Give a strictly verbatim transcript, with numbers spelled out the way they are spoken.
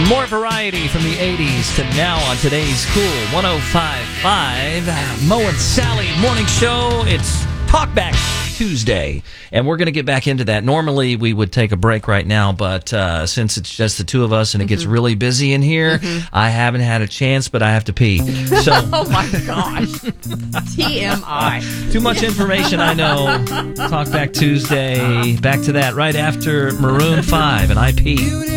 More variety from the eighties to now on today's Cool one oh five point five. Mo and Sally Morning Show. It's Talkback Tuesday, and we're going to get back into that. Normally, we would take a break right now, but uh, since it's just the two of us and it mm-hmm. gets really busy in here, mm-hmm. I haven't had a chance, but I have to pee. So, oh my gosh. T M I. Too much information, I know. Talkback Tuesday. Back to that right after Maroon five and I P.